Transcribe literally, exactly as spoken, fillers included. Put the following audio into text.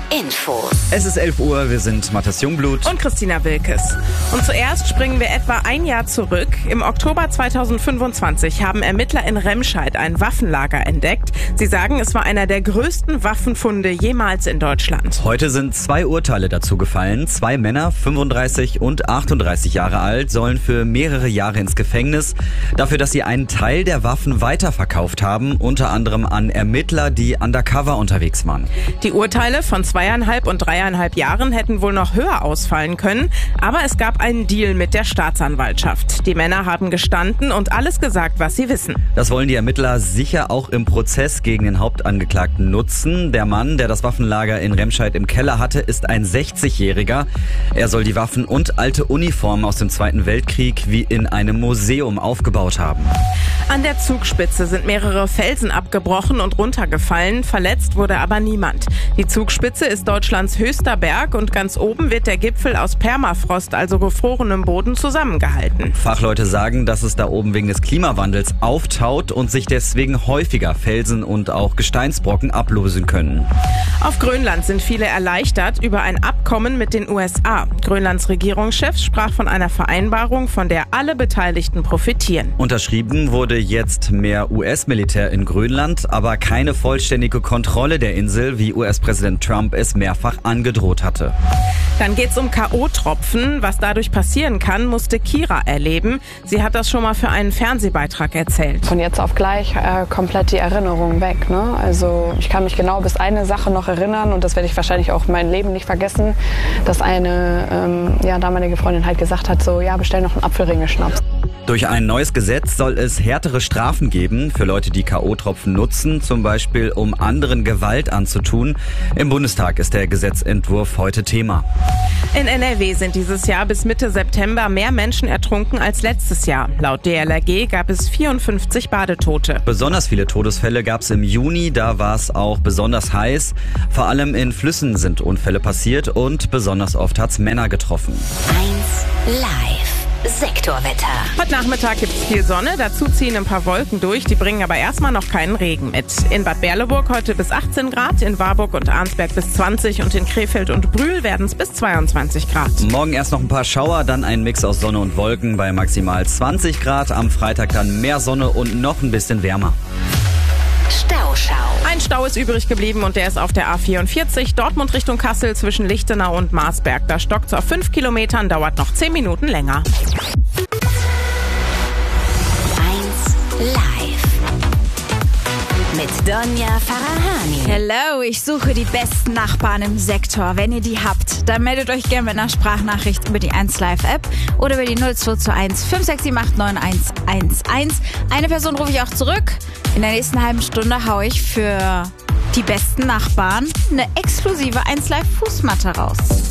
Infos. Es ist elf Uhr, wir sind Matthias Jungblut und Christina Wilkes. Und zuerst springen wir etwa ein Jahr zurück. Im Oktober zweitausendfünfundzwanzig haben Ermittler in Remscheid ein Waffenlager entdeckt. Sie sagen, es war einer der größten Waffenfunde jemals in Deutschland. Heute sind zwei Urteile dazu gefallen. Zwei Männer, fünfunddreißig und achtunddreißig Jahre alt, sollen für mehrere Jahre ins Gefängnis dafür, dass sie einen Teil der Waffen weiterverkauft haben, unter anderem an Ermittler, die undercover unterwegs waren. Die Urteile von zweieinhalb und dreieinhalb Jahren hätten wohl noch höher ausfallen können, aber es gab einen Deal mit der Staatsanwaltschaft. Die Männer haben gestanden und alles gesagt, was sie wissen. Das wollen die Ermittler sicher auch im Prozess gegen den Hauptangeklagten nutzen. Der Mann, der das Waffenlager in Remscheid im Keller hatte, ist ein sechzigjähriger. Er soll die Waffen und alte Uniformen aus dem Zweiten Weltkrieg wie in einem Museum aufgebaut haben. An der Zugspitze sind mehrere Felsen abgebrochen und runtergefallen. Verletzt wurde aber niemand. Die Zugspitze ist Deutschlands höchster Berg und ganz oben wird der Gipfel aus Permafrost, also gefrorenem Boden, zusammengehalten. Fachleute sagen, dass es da oben wegen des Klimawandels auftaut und sich deswegen häufiger Felsen und auch Gesteinsbrocken ablösen können. Auf Grönland sind viele erleichtert über ein Abkommen mit den U S A. Grönlands Regierungschef sprach von einer Vereinbarung, von der alle Beteiligten profitieren. Unterschrieben wurde jetzt mehr U S-Militär in Grönland, aber keine vollständige Kontrolle der Insel, wie U S-Präsident Trump es mehrfach angedroht hatte. Dann geht's um K O-Tropfen. Was dadurch passieren kann, musste Kira erleben. Sie hat das schon mal für einen Fernsehbeitrag erzählt. Von jetzt auf gleich äh, komplett die Erinnerung weg. Ne? Also ich kann mich genau bis eine Sache noch erinnern und das werde ich wahrscheinlich auch mein Leben nicht vergessen, dass eine ähm, ja, damalige Freundin halt gesagt hat, so ja, bestell noch einen Apfelringe-Schnaps. Durch ein neues Gesetz soll es härtere Strafen geben für Leute, die K O-Tropfen nutzen, zum Beispiel um anderen Gewalt anzutun. Im Bundestag ist der Gesetzentwurf heute Thema. In N R W sind dieses Jahr bis Mitte September mehr Menschen ertrunken als letztes Jahr. Laut D L R G gab es vierundfünfzig Badetote. Besonders viele Todesfälle gab es im Juni, da war es auch besonders heiß. Vor allem in Flüssen sind Unfälle passiert und besonders oft hat es Männer getroffen. eins live. Sektorwetter. Heute Nachmittag gibt es viel Sonne, dazu ziehen ein paar Wolken durch, die bringen aber erstmal noch keinen Regen mit. In Bad Berleburg heute bis achtzehn Grad, in Warburg und Arnsberg bis zwanzig und in Krefeld und Brühl werden es bis zweiundzwanzig Grad. Morgen erst noch ein paar Schauer, dann ein Mix aus Sonne und Wolken bei maximal zwanzig Grad. Am Freitag dann mehr Sonne und noch ein bisschen wärmer. Stauschau. Ein Stau ist übrig geblieben und der ist auf der A vierundvierzig, Dortmund Richtung Kassel zwischen Lichtenau und Marsberg. Da stockt's auf fünf Kilometern, dauert noch zehn Minuten länger. eins live. Mit Donja Farahani. Hello, ich suche die besten Nachbarn im Sektor. Wenn ihr die habt, dann meldet euch gerne mit einer Sprachnachricht über die eins Live App oder über die null zwei zwei eins fünf sechs sieben acht neun eins eins eins. Eine Person rufe ich auch zurück. In der nächsten halben Stunde haue ich für die besten Nachbarn eine exklusive eins Live Fußmatte raus.